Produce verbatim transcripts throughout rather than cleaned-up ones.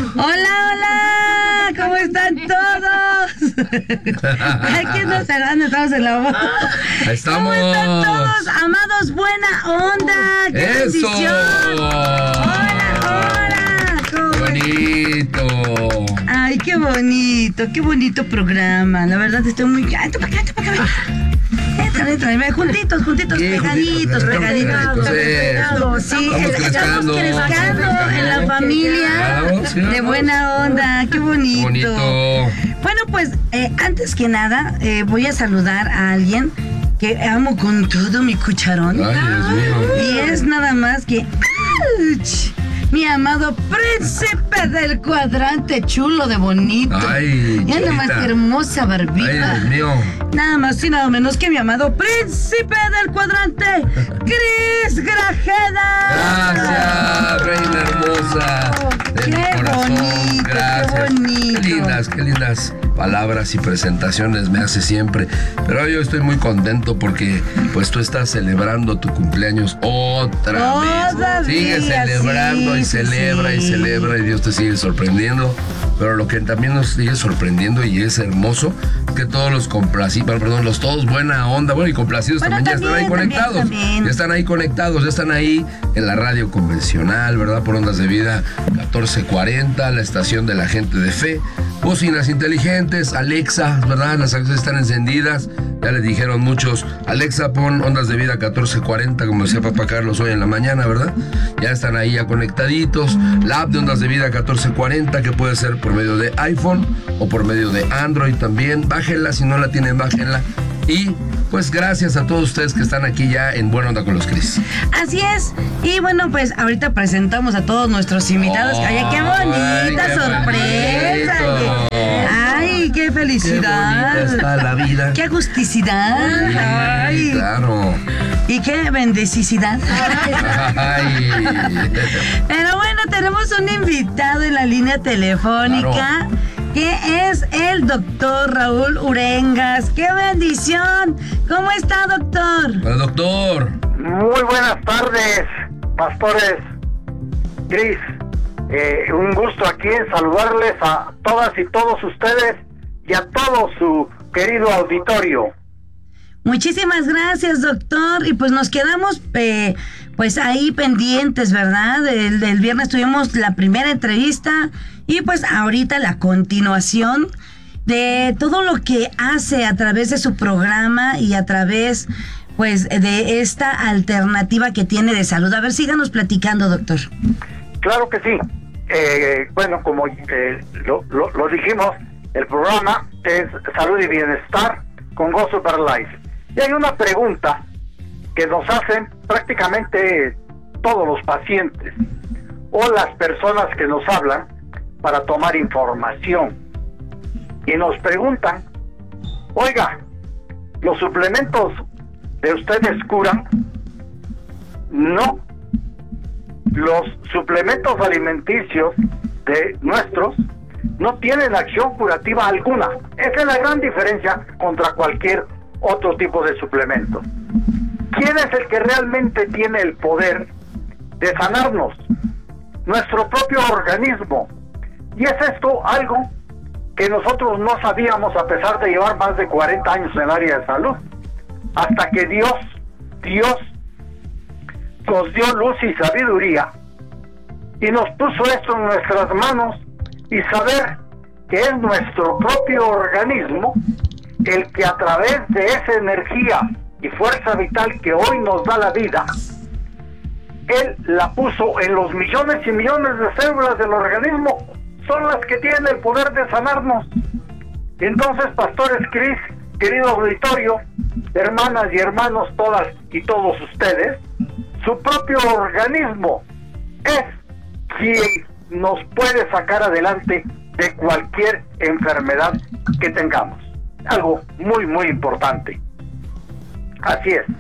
Hola, hola, ¿cómo están todos? Aquí nos cerrando, estamos en la voz. Estamos. ¿Cómo están todos, amados? Buena onda, qué ¡Eso! bendición. Hola, hola. ¿Cómo Bonito. Ay, qué bonito, qué bonito programa. La verdad estoy muy... Ay, tú para acá, tú para acá. Entra, entra, entra. Juntitos, juntitos, Sí, pegaditos, juntitos, pegaditos. eso. Sí, Estamos estamos creciendo. creciendo en la familia Claro, sí, de buena onda. Qué bonito. Bonito. Bueno, pues eh, antes que nada eh, voy a saludar a alguien que amo con todo mi cucharón. Ay, Dios mío. Y es nada más que... ¡Auch! Mi amado príncipe del cuadrante, chulo de bonito. Ay, Mira nada más chiquita. que hermosa barbita. Ay, Dios mío. Nada más y nada menos que mi amado príncipe del cuadrante, Cris Grajeda. Gracias, reina hermosa. De Qué mi corazón. bonito, qué Gracias. bonito. Qué lindas, qué lindas palabras y presentaciones me hace siempre. Pero yo estoy muy contento porque pues tú estás celebrando tu cumpleaños otra Todavía, vez. Sigues celebrando sí, y sí, celebra y sí. celebra y Dios te sigue sorprendiendo. Pero lo que también nos sigue sorprendiendo y es hermoso es que todos los complacidos, perdón, los todos buena onda, bueno, y complacidos Bueno, también, ya están ahí también, conectados. también, también. Ya están ahí conectados, ya están ahí en la radio convencional, ¿verdad? Por Ondas de Vida catorce cuarenta, la estación de la gente de fe. Bocinas inteligentes, Alexa, ¿verdad? Las Alexas están encendidas. Ya les dijeron muchos, Alexa, pon Ondas de Vida catorce cuarenta, como decía Papá Carlos hoy en la mañana, ¿verdad? Ya están ahí ya conectaditos. La app de Ondas de Vida catorce cuarenta, que puede ser por medio de iPhone o por medio de Android también. Bájenla, si no la tienen, bájenla. Y pues gracias a todos ustedes que están aquí ya en Buena Onda con los Cris. Así es. Y bueno, pues ahorita presentamos a todos nuestros invitados. Ay, qué bonita Ay, qué sorpresa. bonito. Ay, qué felicidad. Qué bonita está la vida. Qué agusticidad. Sí, Ay. claro. Y qué bendecicidad. Ay. Pero bueno, tenemos un invitado en la línea telefónica. Claro. Que es el doctor Raúl Urengas. ¡Qué bendición! ¿Cómo está, doctor? Bueno, doctor. Muy buenas tardes, pastores Cris. Eh, un gusto aquí en saludarles a todas y todos ustedes y a todo su querido auditorio. Muchísimas gracias, doctor. Y pues nos quedamos eh, pues ahí pendientes, ¿verdad? El, el viernes tuvimos la primera entrevista y pues ahorita la continuación de todo lo que hace a través de su programa y a través pues de esta alternativa que tiene de salud. A ver, síganos platicando, doctor. Claro que sí. Eh, bueno, como eh, lo, lo, lo dijimos, el programa es Salud y Bienestar con Go Super Life. Y hay una pregunta que nos hacen prácticamente todos los pacientes o las personas que nos hablan para tomar información. Y nos preguntan, oiga, ¿los suplementos de ustedes curan? No. Los suplementos alimenticios de nuestros no tienen acción curativa alguna. Esa es la gran diferencia contra cualquier otro tipo de suplemento. ¿Quién es el que realmente tiene el poder de sanarnos? Nuestro propio organismo. Y es esto algo que nosotros no sabíamos a pesar de llevar más de cuarenta años en el área de salud. Hasta que Dios, Dios nos dio luz y sabiduría y nos puso esto en nuestras manos y saber que es nuestro propio organismo el que a través de esa energía y fuerza vital que hoy nos da la vida, Él la puso en los millones y millones de células del organismo, son las que tienen el poder de sanarnos. Entonces, pastores Cris, querido auditorio, hermanas y hermanos, todas y todos ustedes, su propio organismo es quien nos puede sacar adelante de cualquier enfermedad que tengamos. Algo muy, muy importante. Así es.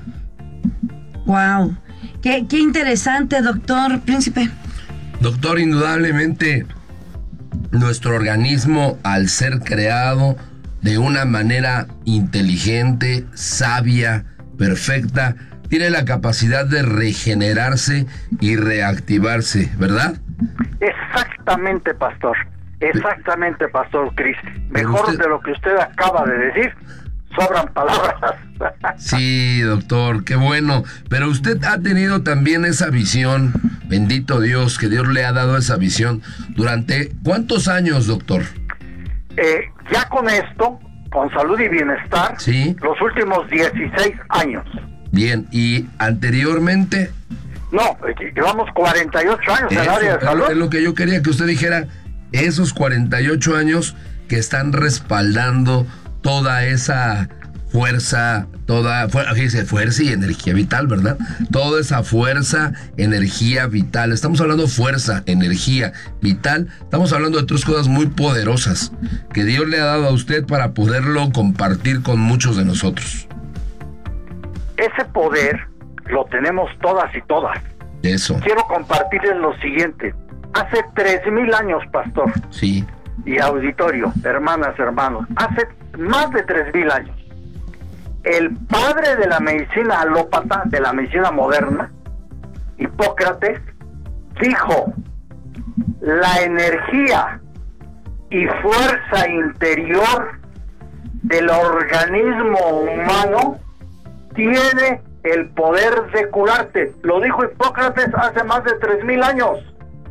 Wow. Qué, qué interesante, doctor Príncipe. Doctor, indudablemente nuestro organismo, al ser creado de una manera inteligente, sabia, perfecta, tiene la capacidad de regenerarse y reactivarse, ¿verdad? Exactamente. Exactamente, pastor. Exactamente, pastor Cris. Mejor usted... de lo que usted acaba de decir, sobran palabras. Sí, doctor, qué bueno. Pero usted ha tenido también esa visión, bendito Dios, que Dios le ha dado esa visión. ¿Durante cuántos años, doctor? Eh, ya con esto, con Salud y Bienestar, sí, los últimos dieciséis años. Bien, ¿y anteriormente? No, llevamos cuarenta y ocho años en el área de salud. Es lo que yo quería que usted dijera, esos cuarenta y ocho años que están respaldando toda esa fuerza, toda, dice fuerza y energía vital, ¿verdad? Toda esa fuerza, energía vital. Estamos hablando de fuerza, energía vital. Estamos hablando de otras cosas muy poderosas que Dios le ha dado a usted para poderlo compartir con muchos de nosotros. Ese poder lo tenemos todas y todas. Eso. Quiero compartirles lo siguiente. Hace tres mil años, pastor. Sí. Y auditorio, hermanas, hermanos. Hace más de tres mil años. El padre de la medicina alópata, de la medicina moderna, Hipócrates, dijo: la energía y fuerza interior del organismo humano tiene el poder de curarte. Lo dijo Hipócrates hace más de tres mil años.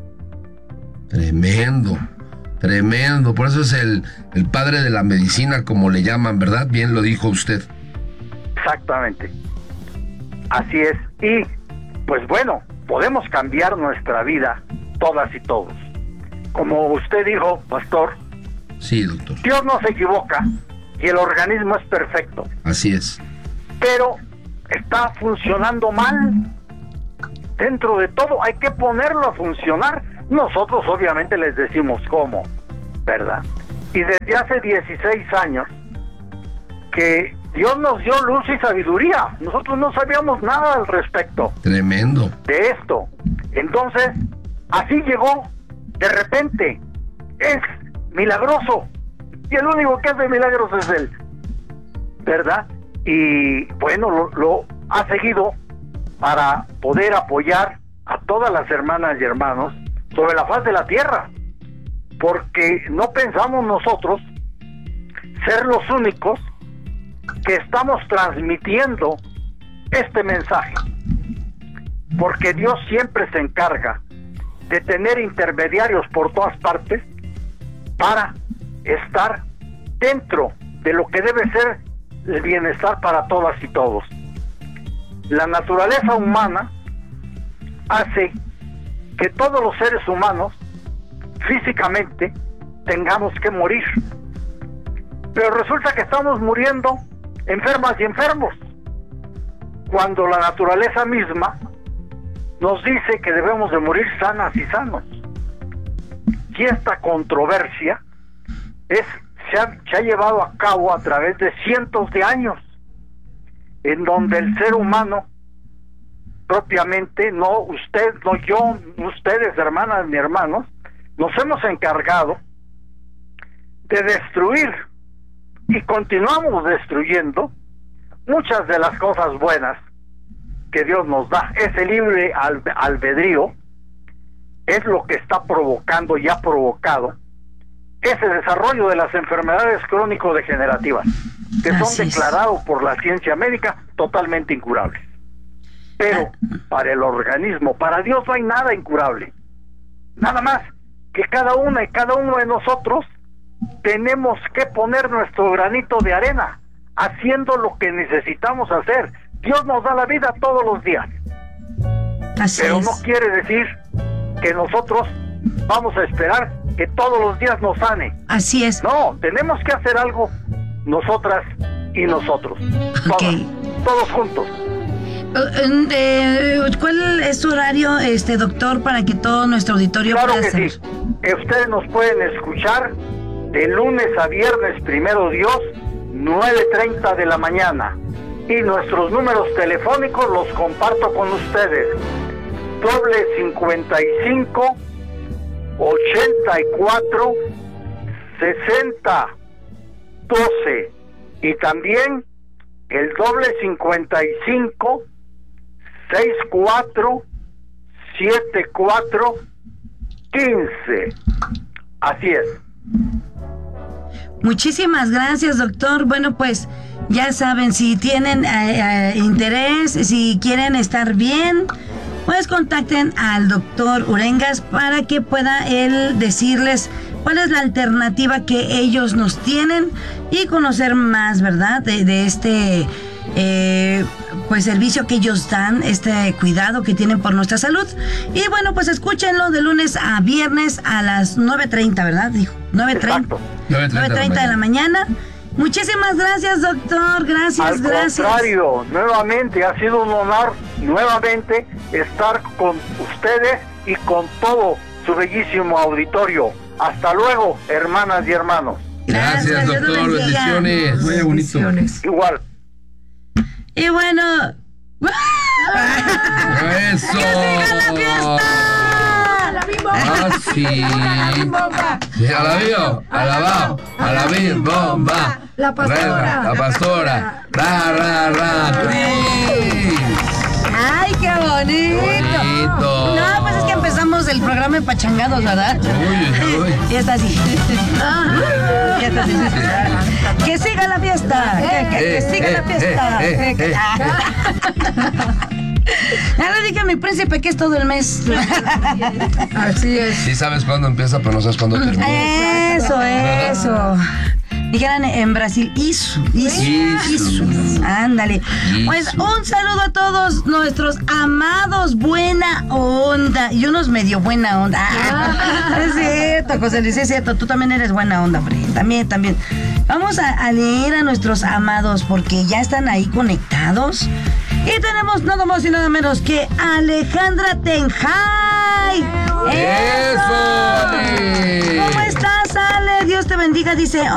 Tremendo, tremendo. Por eso es el, el padre de la medicina, como le llaman, ¿verdad? Bien lo dijo usted. Exactamente. Así es. Y, pues bueno, podemos cambiar nuestra vida, todas y todos. Como usted dijo, pastor. Sí, doctor. Dios no se equivoca y el organismo es perfecto. Así es. Pero está funcionando mal. Dentro de todo hay que ponerlo a funcionar. Nosotros obviamente les decimos cómo, ¿verdad? Y desde hace dieciséis años que Dios nos dio luz y sabiduría. Nosotros no sabíamos nada al respecto. Tremendo. De esto. Entonces, así llegó de repente. Es milagroso. Y el único que hace milagros es Él, ¿verdad? Y bueno, lo, lo ha seguido para poder apoyar a todas las hermanas y hermanos sobre la faz de la tierra, porque no pensamos nosotros ser los únicos que estamos transmitiendo este mensaje, porque Dios siempre se encarga de tener intermediarios por todas partes para estar dentro de lo que debe ser el bienestar para todas y todos. La naturaleza humana hace que todos los seres humanos físicamente tengamos que morir, pero resulta que estamos muriendo enfermas y enfermos, cuando la naturaleza misma nos dice que debemos de morir sanas y sanos. Y esta controversia es, se, ha, se ha llevado a cabo a través de cientos de años, en donde el ser humano propiamente, no usted, no yo, ustedes, hermanas ni hermanos, nos hemos encargado de destruir y continuamos destruyendo muchas de las cosas buenas que Dios nos da. Ese libre albedrío es lo que está provocando y ha provocado ese desarrollo de las enfermedades crónico-degenerativas, que Así son declarados por la ciencia médica totalmente incurables. Pero para el organismo, para Dios no hay nada incurable. Nada más que cada una y cada uno de nosotros tenemos que poner nuestro granito de arena, haciendo lo que necesitamos hacer. Dios nos da la vida todos los días. Así Pero es. no quiere decir que nosotros vamos a esperar que todos los días nos sane. Así es. No, tenemos que hacer algo nosotras y nosotros. Okay. Todos, todos juntos. Uh, eh, ¿Cuál es su horario, este doctor, para que todo nuestro auditorio claro pueda que hacer? sí. Eh, ustedes nos pueden escuchar de lunes a viernes, primero Dios, nueve treinta de la mañana. Y nuestros números telefónicos los comparto con ustedes. Doble cincuenta y cinco, ochenta y cuatro, sesenta, doce. Y también el doble cincuenta y cinco, sesenta y cuatro, setenta y cuatro, quince. Así es. Muchísimas gracias, doctor. Bueno, pues ya saben, si tienen eh, eh, interés, si quieren estar bien, pues contacten al doctor Urengas para que pueda él decirles cuál es la alternativa que ellos nos tienen y conocer más, ¿verdad? De, de este eh, pues servicio que ellos dan, este cuidado que tienen por nuestra salud. Y bueno, pues escúchenlo de lunes a viernes a las nueve treinta, ¿verdad? Dijo, nueve treinta. nueve treinta de la mañana. Muchísimas gracias, doctor. Gracias, Al gracias. Al contrario, nuevamente ha sido un honor nuevamente estar con ustedes y con todo su bellísimo auditorio. Hasta luego, hermanas y hermanos. Gracias, Gracias, doctor. Bendiciones. Muy bonito. Igual. Y bueno. Eso. ¡Que siga la fiesta! Ah, sí. Sí, a la bio, a la bao, a la bim, bomba. La pastora. La pastora. Ra, ra, ra. Cris. ¡Ay, qué bonito! Bonito. No, pues es que empezamos el programa empachangados, ¿verdad? Uy, uy. Y está así. Ya está así. Que siga la fiesta. Que, que- que Eh, siga la eh, fiesta. eh, Que- que- eh, Ya le dije a mi príncipe que es todo el mes. Así es. Sí sabes cuándo empieza, pero no sabes cuándo termina. Eso, eso. Dijeran en Brasil, isso, isso, Isso. isso. Ándale. Isso. Pues un saludo a todos nuestros amados buena onda y unos medio buena onda. Ah, es cierto, José Luis, es cierto. Tú también eres buena onda, Fred. También, también. Vamos a, a leer a nuestros amados porque ya están ahí conectados. Y tenemos nada más y nada menos que Alejandra Tenjay. ¡Eso, Ale! ¿Cómo estás, Ale? Dios te bendiga, dice.